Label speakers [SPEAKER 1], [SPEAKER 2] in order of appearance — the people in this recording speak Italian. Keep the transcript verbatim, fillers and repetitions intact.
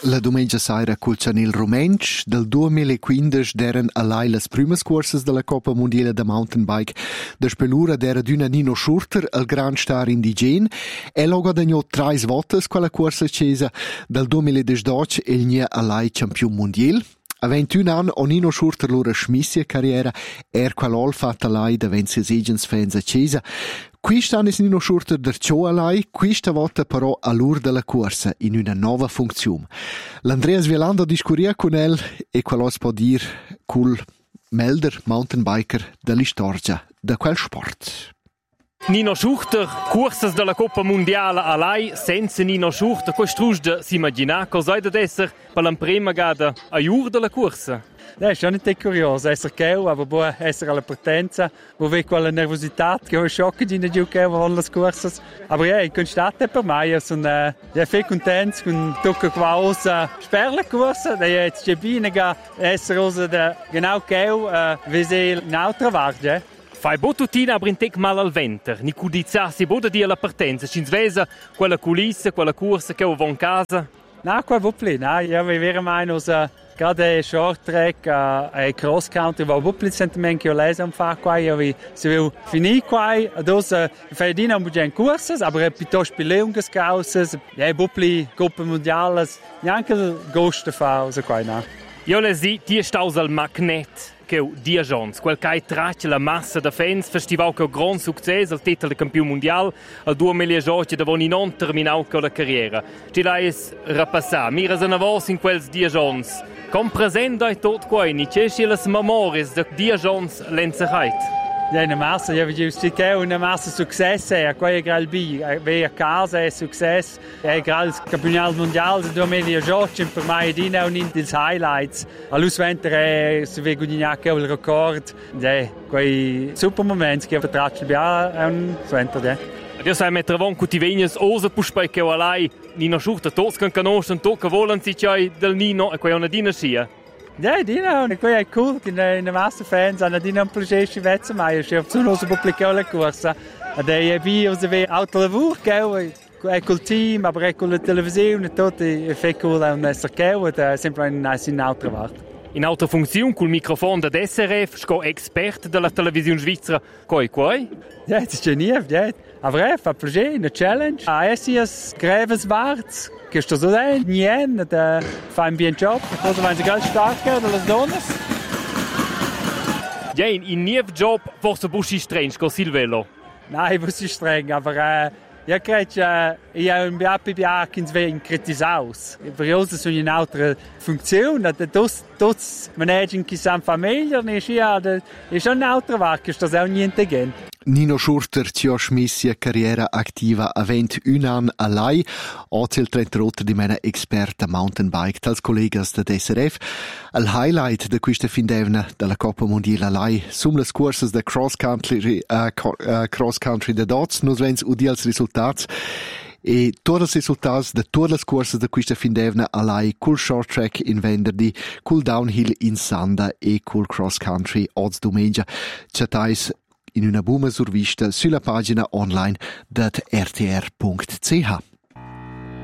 [SPEAKER 1] La domenica sera col Chanel Rumensch del duemilaquindici d'eran allai las primas cursas della Coppa Mondiale da Mountain Bike. Da spelura d'era d'una Nino Schurter, il gran star indigen, e lo guadagnò tre volte quella corsa scesa del duemiladiciotto e il nia allai campion mondiale. A ventuno anni o Nino Schurter l'ora smissia carriera er qual fatta lei da venses agents fans accesa. Quest'anno è Nino Schurter der ciò a lei, questa volta però all'ur della corsa in una nuova funzione. L'Andreas Violando discuria con el e qual può dir col melder mountain biker dell'istorgia da quel sport.
[SPEAKER 2] Nino Schurter, cursas della Coppa Mondiale a lei, senza Nino Schurter, costruisce si immagina cosa è da essere per la prima gada a jur della corsa.
[SPEAKER 3] Ja, ist schon nicht curioso, essere keu, aber bo essere alla partenza, wo ve quella nervosità che ho sciocco di giù che von las cursas. Aber ja, ich constate per mai son äh, ja viel content con tocca quasi sperla corsa, da jetzt je biniga essere rosa da genau keu, äh, wie sie in altra varge.
[SPEAKER 2] Fai bottutina aber in tec mal al venter, ni cudizassi boda di alla partenza, cins vesa quella culissa, quella corsa che ho von casa.
[SPEAKER 3] Na, qua vuppli, na, ja, wir wären meinen gerade Short Track, äh, Cross Country, wo vuppli sentimenti io lese un fa qua, io vi si will finì qua, dos fedina un bugen curses, aber piuttosto pileungas causes, ja, vuppli Coppe Mondiales, neanche goste fa, so qua, na.
[SPEAKER 2] Io le si ti staus al magnet. Che Dijon, quel che traccia la massa da fans, festival che ha gran successo, il titolo di campione mondiale, al duemiladiciotto da non non terminau con la carriera. Ci l'hai rappassare, mira se ne vos in quels Dijons. Com presenta e tot quaini, c'è si le memories de Dijons l'enzerheit.
[SPEAKER 3] Ja, una massa, ja, giusto che una massa successo, e qua è gralbi, ve a casa è successo, è gral il campionato mondiale del duemiladiciotto, per me è uno dei highlights. All'usventer si vede che il record, ja, quei super momenti che vertracci bia è un sventer, ja.
[SPEAKER 2] Io sai mettere von cu ti vegnes osa puspai che a lei Nino Schurter tots kan conoscen tocca volan si c'hai del Nino e quei una dina sia.
[SPEAKER 3] Ja, Dino, e qui è cool, che in massa fans hanno Dino un progetto di vezza, ma io ho solo pubblicato la corsa. E dei vi os ave autolavur che è col team, ma è con la televisione, tutto è fa cool un essere che è sempre un nice in altra parte.
[SPEAKER 2] In altra funzione col microfono da S R F, sco expert della televisione svizzera, coi coi?
[SPEAKER 3] Ja, das ist genial, ja. Aber fa piacere, una challenge. A essias greves varts. Che sto so dai, niente, da fa un buon job, cosa vanno ganz stark delle donne.
[SPEAKER 2] Ja, in in niev job forse bussi strange con Silvelo.
[SPEAKER 3] Nein, bussi streng, aber äh, ja credo ich habe ein bisschen beachens wegen kritisaus. Per uns ist eine altra Funktion, das das managen die sam Familie, ist ja ist schon eine altra Wacke, das auch niente gen.
[SPEAKER 1] Nino Schurter ci ha smissia carriera attiva a ventuno anni a lei, oggi il trentotto di mena esperta mountain bike, tals collegas da S R F. Il highlight di questa fin d'evna della Coppa Mondiale a lei, sono le corse da cross country, uh, uh, cross country da dots, nos vens udi als risultati. E tutti i risultati di tutte le corse di questa fin d'evna a lei, col short track in venerdì, col downhill in Sanda e col cross country oggi domenica. C'è in una buona survista sulla pagina online dat r t r punct c h.